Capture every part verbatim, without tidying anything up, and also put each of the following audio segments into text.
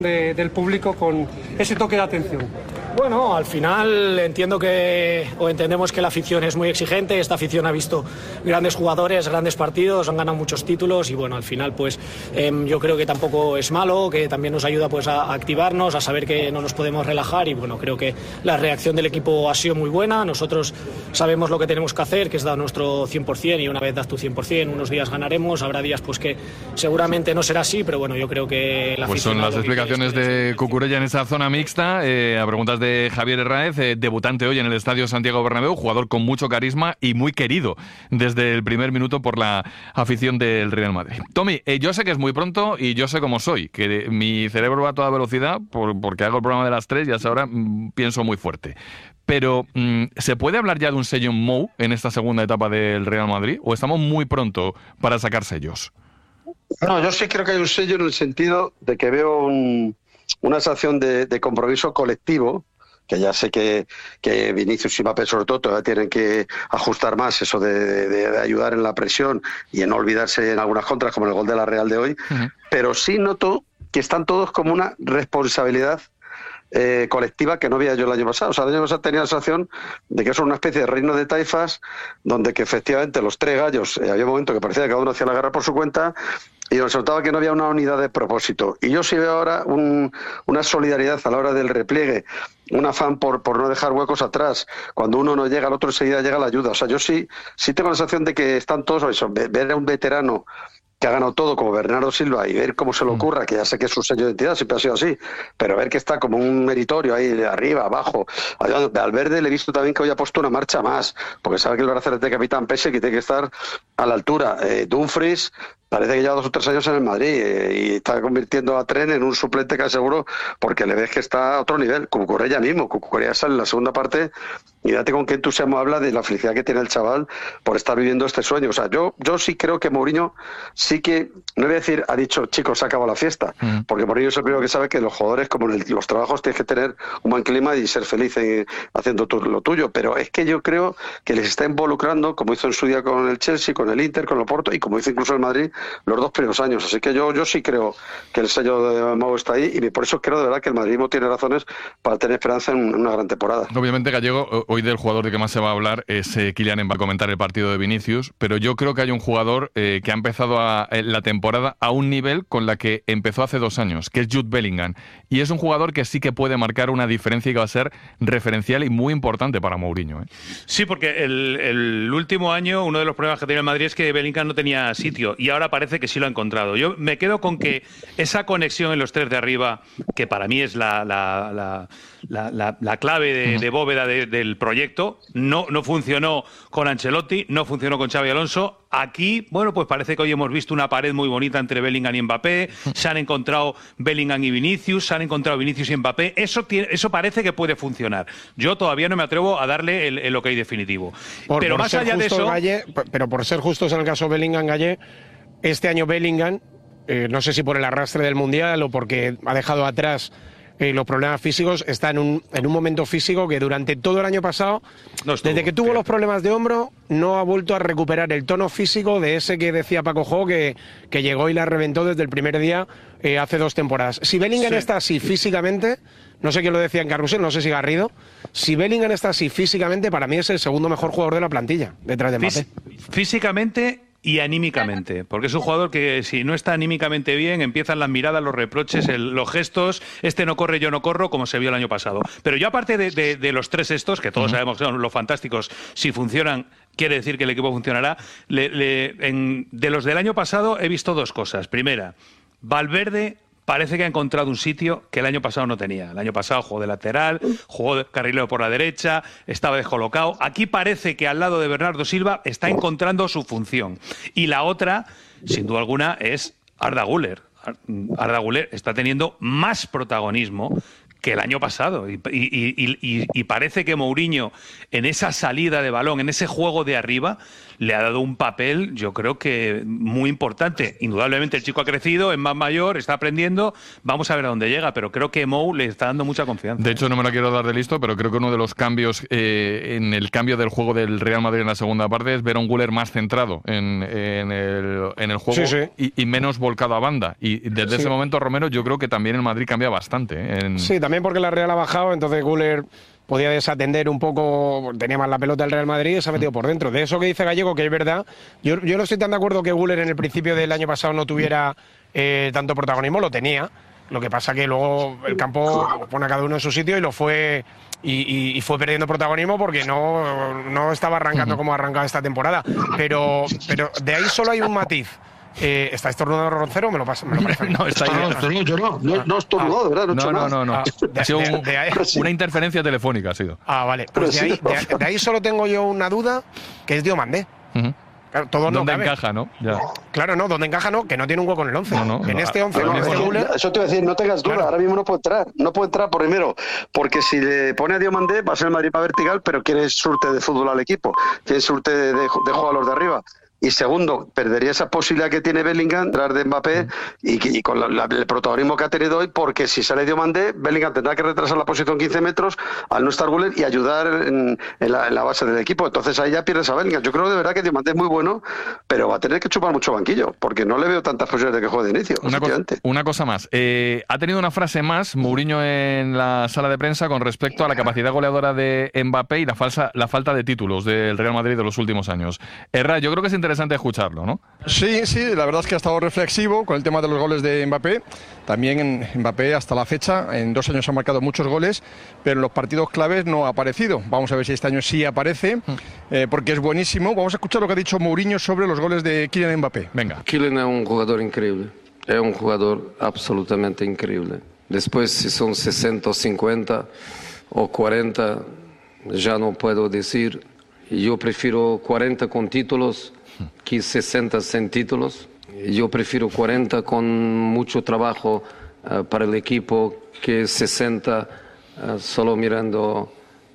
De, del público con ese toque de atención. Bueno, al final entiendo que, o entendemos que la afición es muy exigente. Esta afición ha visto grandes jugadores, grandes partidos, han ganado muchos títulos y bueno, al final pues eh, yo creo que tampoco es malo, que también nos ayuda pues a, a activarnos, a saber que no nos podemos relajar y bueno, creo que la reacción del equipo ha sido muy buena. Nosotros sabemos lo que tenemos que hacer, que es dar nuestro cien por cien y una vez das tu cien por cien, unos días ganaremos, habrá días pues que seguramente no será así, pero bueno, yo creo que la pues son las explicaciones de Cucurella en esa zona mixta. Eh, a preguntas de Javier Herráez, eh, debutante hoy en el Estadio Santiago Bernabéu, jugador con mucho carisma y muy querido desde el primer minuto por la afición del Real Madrid. Tommy, eh, yo sé que es muy pronto y yo sé cómo soy, que mi cerebro va a toda velocidad por, porque hago el programa de las tres y hasta ahora mmm, pienso muy fuerte. Pero, mmm, ¿se puede hablar ya de un sello Mou en esta segunda etapa del Real Madrid o estamos muy pronto para sacar sellos? No, yo sí creo que hay un sello en el sentido de que veo un, una sensación de, de compromiso colectivo, que ya sé que, que Vinicius y Mbappé sobre todo todavía tienen que ajustar más eso de, de, de ayudar en la presión y en no olvidarse en algunas contras como el gol de la Real de hoy, uh-huh. Pero sí noto que están todos como una responsabilidad Eh, colectiva que no había yo el año pasado. O sea, el año pasado tenía la sensación de que es una especie de reino de taifas donde que efectivamente los tres gallos, eh, había un momento que parecía que cada uno hacía la guerra por su cuenta y nos notaba que no había una unidad de propósito. Y yo sí veo ahora un, una solidaridad a la hora del repliegue, un afán por, por no dejar huecos atrás. Cuando uno no llega, al otro enseguida llega la ayuda. O sea, yo sí, sí tengo la sensación de que están todos, eso, ver a un veterano que ha ganado todo como Bernardo Silva y ver cómo se le ocurra, que ya sé que es su sello de identidad, siempre ha sido así, pero ver que está como un meritorio ahí de arriba, abajo. A Valverde le he visto también que hoy ha puesto una marcha más, porque sabe que el brazalete de capitán pese, que tiene que estar a la altura. Eh, Dumfries parece que lleva dos o tres años en el Madrid eh, y está convirtiendo a Tren en un suplente casi seguro porque le ves que está a otro nivel. Cucurella mismo, Cucurella sale en la segunda parte y date con qué entusiasmo habla de la felicidad que tiene el chaval por estar viviendo este sueño. O sea, yo, yo sí creo que Mourinho sí que, no voy a decir, ha dicho, chicos, se acabó la fiesta, mm. porque Mourinho es el primero que sabe que los jugadores, como en el, los trabajos, tienes que tener un buen clima y ser feliz en, haciendo tu, lo tuyo, pero es que yo creo que les está involucrando, como hizo en su día con el Chelsea, con el Inter, con el Porto y como hizo incluso el Madrid, los dos primeros años. Así que yo, yo sí creo que el sello de Mau está ahí y por eso creo de verdad que el madridismo tiene razones para tener esperanza en una gran temporada. Obviamente, Gallego, hoy del jugador de que más se va a hablar es eh, Kylian Mbappé, comentar el partido de Vinicius, pero yo creo que hay un jugador eh, que ha empezado a, eh, la temporada a un nivel con la que empezó hace dos años, que es Jude Bellingham, y es un jugador que sí que puede marcar una diferencia y que va a ser referencial y muy importante para Mourinho, ¿eh? Sí, porque el, el último año uno de los problemas que tenía el Madrid es que Bellingham no tenía sitio y ahora parece que sí lo ha encontrado. Yo me quedo con que esa conexión en los tres de arriba, que para mí es la, la, la, la, la, la clave de, de bóveda de, del proyecto, no, no funcionó con Ancelotti, no funcionó con Xabi Alonso. Aquí, bueno, pues parece que hoy hemos visto una pared muy bonita entre Bellingham y Mbappé, se han encontrado Bellingham y Vinicius, se han encontrado Vinicius y Mbappé, eso, tiene, eso parece que puede funcionar. Yo todavía no me atrevo a darle el, el ok definitivo. Por, pero por más allá de eso... Galle, pero por ser justos en el caso Bellingham, Galle, este año Bellingham, eh, no sé si por el arrastre del Mundial o porque ha dejado atrás eh, los problemas físicos, está en un, en un momento físico que durante todo el año pasado, no estuvo, desde que tuvo fíjate. los problemas de hombro, no ha vuelto a recuperar el tono físico de ese que decía Paco Jo, que, que llegó y la reventó desde el primer día eh, hace dos temporadas. Si Bellingham sí. está así físicamente, no sé quién lo decía en Carrusel, no sé si Garrido, si Bellingham está así físicamente, para mí es el segundo mejor jugador de la plantilla, detrás de Mbappé. Físicamente y anímicamente, porque es un jugador que si no está anímicamente bien, empiezan las miradas, los reproches, el, los gestos, este no corre, yo no corro, como se vio el año pasado. Pero yo aparte de, de, de los tres estos, que todos uh-huh. sabemos que son los fantásticos, si funcionan, quiere decir que el equipo funcionará, le, le, en, de los del año pasado he visto dos cosas. Primera, Valverde parece que ha encontrado un sitio que el año pasado no tenía. El año pasado jugó de lateral, jugó de carrilero por la derecha, estaba descolocado. Aquí parece que al lado de Bernardo Silva está encontrando su función. Y la otra, sin duda alguna, es Arda Güler. Arda Güler está teniendo más protagonismo que el año pasado. Y, y, y, y, y parece que Mourinho, en esa salida de balón, en ese juego de arriba, le ha dado un papel, yo creo que muy importante. Indudablemente el chico ha crecido, es más mayor, está aprendiendo, vamos a ver a dónde llega, pero creo que Mou le está dando mucha confianza. De hecho, no me la quiero dar de listo, pero creo que uno de los cambios eh, en el cambio del juego del Real Madrid en la segunda parte es ver a un Güler más centrado en, en, el, en el juego, sí, sí. Y, y menos volcado a banda. Y desde sí. ese momento, Romero, yo creo que también el Madrid cambia bastante. ¿eh? En... Sí, también porque la Real ha bajado, entonces Güler podía desatender un poco, tenía más la pelota el Real Madrid y se ha metido por dentro. De eso que dice Gallego, que es verdad, yo, yo no estoy tan de acuerdo que Güler en el principio del año pasado no tuviera eh, tanto protagonismo, lo tenía. Lo que pasa que luego el campo pone a cada uno en su sitio y lo fue y, y, y fue perdiendo protagonismo porque no, no estaba arrancando como ha arrancado esta temporada. Pero, pero de ahí solo hay un matiz. Eh, ¿Está estornudando Roncero o me lo pasa? Me lo parece no, está ahí. No, no, yo no, no, no estornudó, de verdad, no, no, no, no, no. Ah, de, ha sido de, un, de ahí, una interferencia telefónica, ha sido. Ah, vale. Pues de ahí, de, de ahí solo tengo yo una duda, que es Diomandé. Uh-huh. Claro, todo ¿Dónde no encaja, no? Ya. Claro, no, ¿dónde encaja no? Que no tiene un hueco en el once. No, no, en no, este once, no, en este no, Güler... Eso te iba a decir, no tengas duda, claro. Ahora mismo no puede entrar. No puede entrar, primero, porque si le pone a Diomandé va a ser el Madrid para vertical, pero quiere surte de fútbol al equipo, quiere surte de, de, de juego a los de arriba. Y segundo, perdería esa posibilidad que tiene Bellingham, entrar de Mbappé, y, y con la, la, el protagonismo que ha tenido hoy, porque si sale Diomandé, Bellingham tendrá que retrasar la posición quince metros al no estar Güler y ayudar en, en, la, en la base del equipo. Entonces ahí ya pierdes a Bellingham. Yo creo de verdad que Diomandé es muy bueno, pero va a tener que chupar mucho banquillo, porque no le veo tantas posibilidades de que juegue de inicio. Una, cosa, una cosa más. Eh, ha tenido una frase más, Mourinho, en la sala de prensa con respecto a la capacidad goleadora de Mbappé y la, falsa, la falta de títulos del Real Madrid de los últimos años. Erra, yo creo que es interesante escucharlo, ¿no? Sí, sí, la verdad es que ha estado reflexivo con el tema de los goles de Mbappé. También en Mbappé hasta la fecha, en dos años ha marcado muchos goles, pero en los partidos claves no ha aparecido. Vamos a ver si este año sí aparece, eh, porque es buenísimo. Vamos a escuchar lo que ha dicho Mourinho sobre los goles de Kylian Mbappé. Venga. Kylian es un jugador increíble, es un jugador absolutamente increíble. Después, si son sesenta o cincuenta o cuarenta, ya no puedo decir. Yo prefiero cuarenta con títulos que sesenta sin títulos. Yo prefiero cuarenta con mucho trabajo uh, para el equipo que sesenta uh, solo mirando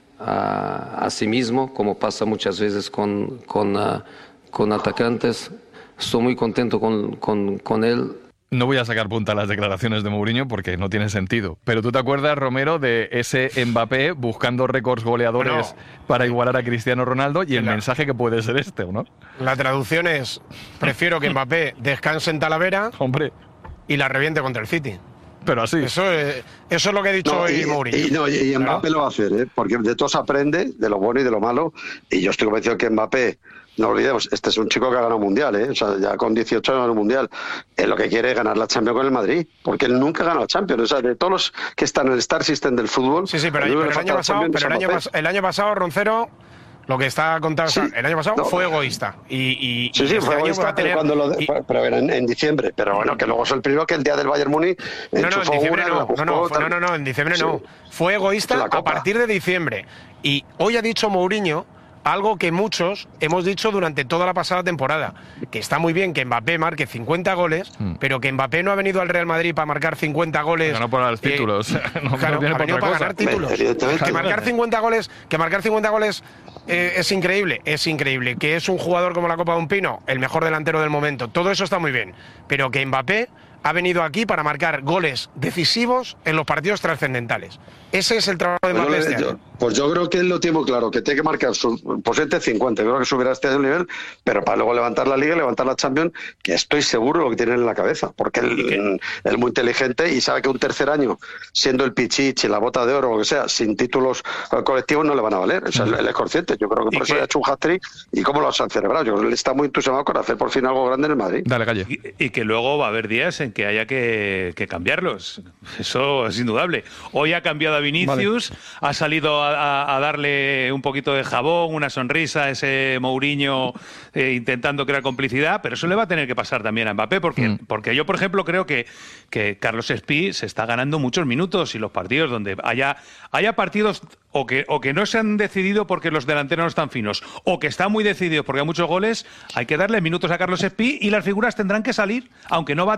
a, a sí mismo, como pasa muchas veces con, con, uh, con atacantes. Estoy muy contento con, con, con él. No voy a sacar punta a las declaraciones de Mourinho porque no tiene sentido. Pero ¿tú te acuerdas, Romero, de ese Mbappé buscando récords goleadores bueno, para igualar a Cristiano Ronaldo y el la, mensaje que puede ser este, ¿o no? La traducción es, prefiero que Mbappé descanse en Talavera Hombre. y la reviente contra el City. Pero así. Eso es, eso es lo que ha dicho no, hoy y, Mourinho. Y, no, y Mbappé claro. lo va a hacer, ¿eh? Porque de todo se aprende, de lo bueno y de lo malo. Y yo estoy convencido que Mbappé, no olvidemos, este es un chico que ha ganado mundial, ¿eh? O sea, ya con dieciocho años ha ganado mundial. Él lo que quiere es ganar la Champions con el Madrid, porque él nunca ha ganado la Champions. O sea, de todos los que están en el Star System del fútbol. Sí, sí, pero, pero, el, año pasado, pero el, año pas, el año pasado, Roncero, lo que está contando, sí, o sea, el año pasado no, fue egoísta. Y, y, sí, sí, y este fue egoísta, tener, cuando lo de, y, pero era en, en diciembre. Pero bueno, que luego es el primero que el día del Bayern Múnich. No, no, en diciembre una, no, no, no, fue, no, no, no, en diciembre sí. no. Fue egoísta a partir de diciembre. Y hoy ha dicho Mourinho algo que muchos hemos dicho durante toda la pasada temporada, que está muy bien que Mbappé marque cincuenta goles, mm. pero que Mbappé no ha venido al Real Madrid para marcar cincuenta goles. No por los títulos. Eh, no, claro, no ha venido para ganar títulos. Que marcar cincuenta goles, que marcar cincuenta goles eh, es increíble, es increíble. Que es un jugador como la Copa de un Pino, el mejor delantero del momento. Todo eso está muy bien, pero que Mbappé ha venido aquí para marcar goles decisivos en los partidos trascendentales. Ese es el trabajo de Mbappé este año. Pues yo creo que él lo tiene muy claro, que tiene que marcar su porcentaje cincuenta. Yo creo que subirá este nivel, pero para luego levantar la Liga, levantar la Champions, que estoy seguro de lo que tiene en la cabeza, porque él es muy inteligente y sabe que un tercer año, siendo el Pichichi, la bota de oro, o lo que sea, sin títulos colectivos no le van a valer. O sea, él es consciente. Yo creo que por eso ha hecho un hat-trick. ¿Y cómo lo han celebrado? Yo creo que él está muy entusiasmado con hacer por fin algo grande en el Madrid. Dale, Calle. Y, y que luego va a haber días en que haya que, que cambiarlos. Eso es indudable. Hoy ha cambiado a Vinicius, vale. ha salido a, a, a darle un poquito de jabón, una sonrisa a ese Mourinho eh, intentando crear complicidad, pero eso le va a tener que pasar también a Mbappé, porque, mm. porque yo, por ejemplo, creo que, que Carlos Espí se está ganando muchos minutos y los partidos donde haya, haya partidos o que, o que no se han decidido porque los delanteros no están finos, o que están muy decididos porque hay muchos goles, hay que darle minutos a Carlos Espí y las figuras tendrán que salir, aunque no va tan récord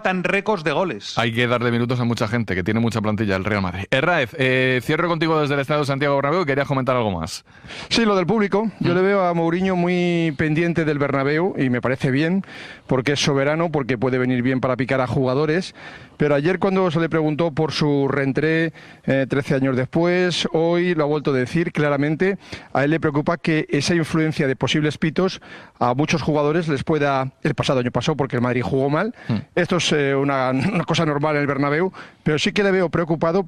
récords de goles. Hay que darle minutos a mucha gente, que tiene mucha plantilla el Real Madrid. Herráez, eh, cierro contigo desde el Estadio Santiago Bernabéu, querías comentar algo más. Sí, lo del público. Yo le veo a Mourinho muy pendiente del Bernabéu y me parece bien, porque es soberano, porque puede venir bien para picar a jugadores. Pero ayer cuando se le preguntó por su reentré, eh, trece años después, hoy lo ha vuelto a decir claramente, a él le preocupa que esa influencia de posibles pitos a muchos jugadores les pueda, el pasado año pasó porque el Madrid jugó mal, mm. esto es eh, una, una cosa normal en el Bernabéu, pero sí que le veo preocupado